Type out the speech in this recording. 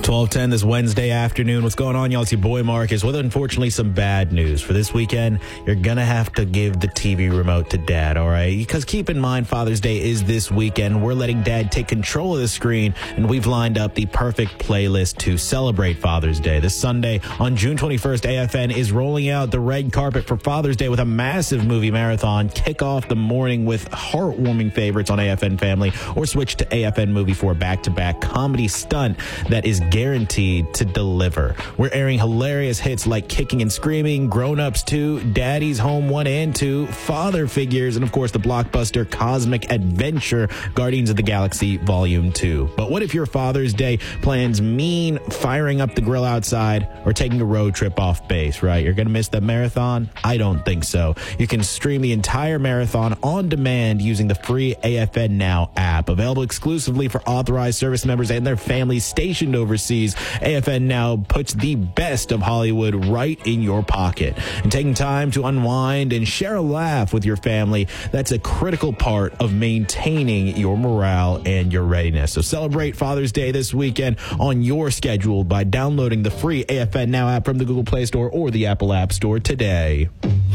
12:10 this Wednesday afternoon. What's going on, y'all? It's your boy Marcus with, unfortunately, some bad news. For this weekend, you're going to have to give the TV remote to Dad, all right? Because keep in mind, Father's Day is this weekend. We're letting Dad take control of the screen, and we've lined up the perfect playlist to celebrate Father's Day. This Sunday, on June 21st, AFN is rolling out the red carpet for Father's Day with a massive movie marathon. Kick off the morning with heartwarming favorites on AFN Family, or switch to AFN Movie for a back-to-back comedy stunt that is guaranteed to deliver. We're airing hilarious hits like Kicking and Screaming, Grown Ups 2, Daddy's Home 1 and 2, Father Figures, and of course the blockbuster Cosmic Adventure, Guardians of the Galaxy Volume 2. But what if your Father's Day plans mean firing up the grill outside or taking a road trip off base, right? You're going to miss the marathon? I don't think so. You can stream the entire marathon on demand using the free AFN Now app, available exclusively for authorized service members and their families stationed overseas. AFN Now puts the best of Hollywood right in your pocket. And taking time to unwind and share a laugh with your family, that's a critical part of maintaining your morale and your readiness. So celebrate Father's Day this weekend on your schedule by downloading the free AFN Now app from the Google Play Store or the Apple App Store today.